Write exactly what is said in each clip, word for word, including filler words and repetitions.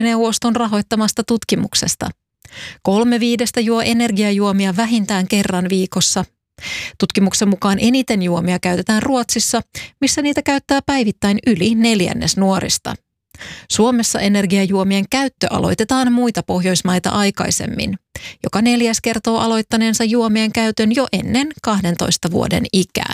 neuvoston rahoittamasta tutkimuksesta. Kolme viidestä juo energiajuomia vähintään kerran viikossa. Tutkimuksen mukaan eniten juomia käytetään Ruotsissa, missä niitä käyttää päivittäin yli neljännes nuorista. Suomessa energiajuomien käyttö aloitetaan muita Pohjoismaita aikaisemmin. Joka neljäs kertoo aloittaneensa juomien käytön jo ennen kahdentoista vuoden ikää.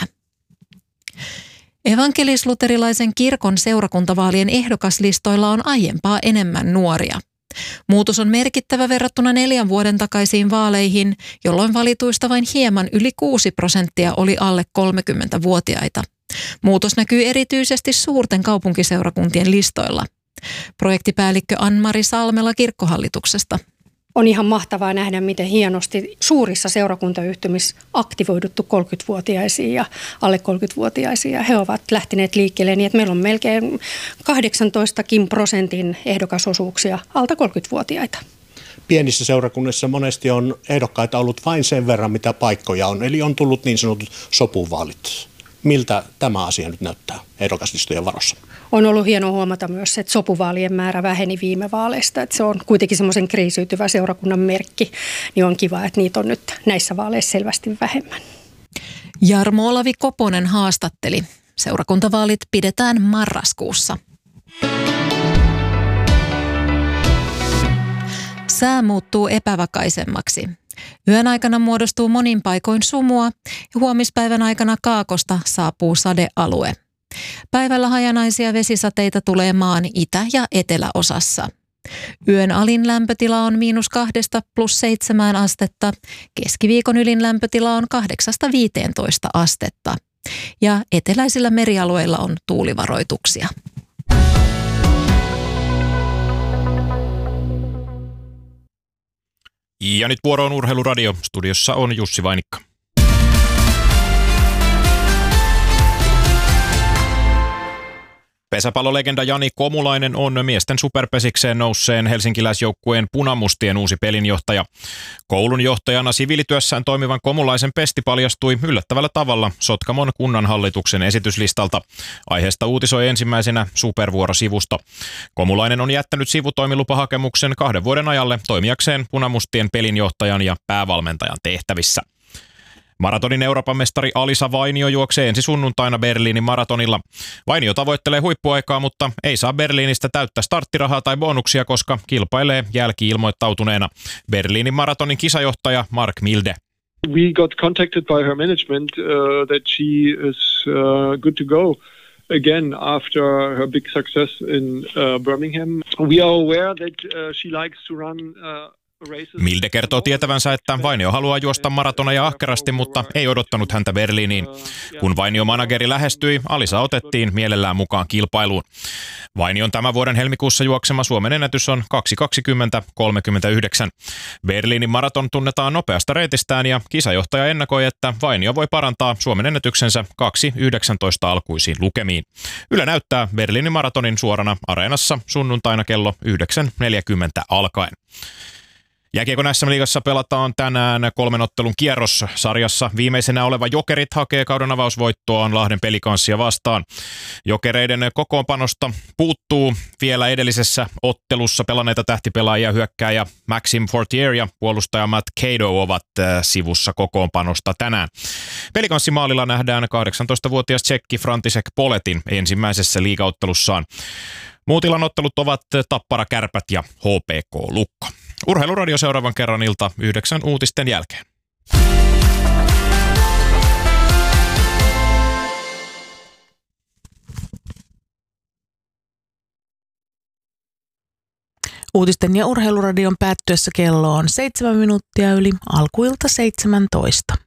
Evankelis-luterilaisen kirkon seurakuntavaalien ehdokaslistoilla on aiempaa enemmän nuoria. Muutos on merkittävä verrattuna neljän vuoden takaisiin vaaleihin, jolloin valituista vain hieman yli kuusi prosenttia oli alle kolmekymmentävuotiaita. Muutos näkyy erityisesti suurten kaupunkiseurakuntien listoilla. Projektipäällikkö Ann-Mari Salmela kirkkohallituksesta. On ihan mahtavaa nähdä, miten hienosti suurissa seurakuntayhtymissä aktivoiduttu kolmekymmentävuotiaisiin ja alle kolmekymmentävuotiaisiin. He ovat lähteneet liikkeelle niin, että meillä on melkein kahdeksantoistakin prosentin ehdokasosuuksia alta kolmekymmentävuotiaita. Pienissä seurakunnissa monesti on ehdokkaita ollut vain sen verran, mitä paikkoja on. Eli on tullut niin sanotut sopuvaalit. Miltä tämä asia nyt näyttää ehdokaslistojen varossa? On ollut hienoa huomata myös, että sopuvaalien määrä väheni viime vaaleista. Että se on kuitenkin semmoisen kriisiytyvä seurakunnan merkki, niin on kiva, että niitä on nyt näissä vaaleissa selvästi vähemmän. Jarmo Olavi Koponen haastatteli. Seurakuntavaalit pidetään marraskuussa. Sää muuttuu epävakaisemmaksi. Yön aikana muodostuu monin paikoin sumua ja huomispäivän aikana kaakosta saapuu sadealue. Päivällä hajanaisia vesisateita tulee maan itä- ja eteläosassa. Yön alin lämpötila on miinus kahdesta plus seitsemään astetta, keskiviikon ylin lämpötila on kahdeksasta viiteentoista astetta ja eteläisillä merialueilla on tuulivaroituksia. Ja nyt vuoro on Urheiluradio. Studiossa on Jussi Vainikka. Pesäpallolegenda Jani Komulainen on miesten superpesikseen nousseen helsinkiläisjoukkueen punamustien uusi pelinjohtaja. Koulun johtajana siviilityössään toimivan Komulaisen pesti paljastui yllättävällä tavalla Sotkamon kunnanhallituksen esityslistalta. Aiheesta uutisoi ensimmäisenä Supervuoro-sivusto. Komulainen on jättänyt sivutoimilupahakemuksen kahden vuoden ajalle toimijakseen punamustien pelinjohtajan ja päävalmentajan tehtävissä. Maratonin Euroopan mestari Alisa Vainio juoksee ensi sunnuntaina Berliinin maratonilla. Vainio tavoittelee huippuaikaa, mutta ei saa Berliinistä täyttä starttirahaa tai bonuksia, koska kilpailee jälki-ilmoittautuneena. Berliinin maratonin kisajohtaja Mark Milde. We got contacted by her management uh, that she is uh, good to go again after her big success in uh, Birmingham. We are aware that uh, she likes to run uh, Milde kertoo tietävänsä, että Vainio haluaa juosta maratoneja ahkerasti, mutta ei odottanut häntä Berliiniin. Kun Vainio manageri lähestyi, Alisa otettiin mielellään mukaan kilpailuun. Vainion tämän vuoden helmikuussa juoksema Suomen ennätys on kaksi kaksikymmentä kolmekymmentäyhdeksän. Berliinin maraton tunnetaan nopeasta reitistään ja kisajohtaja ennakoi, että Vainio voi parantaa Suomen ennätyksensä kaksi yhdeksäntoista alkuisiin lukemiin. Yle näyttää Berliinin maratonin suorana Areenassa sunnuntaina kello yhdeksän neljäkymmentä alkaen. Jääkiekon S M-liigassa pelataan tänään kolmen ottelun kierros. Sarjassa viimeisenä oleva Jokerit hakee kauden avausvoittoaan Lahden Pelikanssia vastaan. Jokereiden kokoonpanosta puuttuu vielä edellisessä ottelussa pelanneita tähtipelaajia. Hyökkääjä Maxim Fortier ja puolustaja Matt Cato ovat sivussa kokoonpanosta tänään. Pelikanssin maalilla nähdään kahdeksantoistavuotias tsekki František Poletin ensimmäisessä liigaottelussaan. Muut illan ottelut ovat Tappara Kärpät ja H P K Lukko. Urheiluradio seuraavan kerran ilta yhdeksän uutisten jälkeen. Uutisten ja urheiluradion päättyessä kello on seitsemän minuuttia yli alkuilta seitsemäntoista.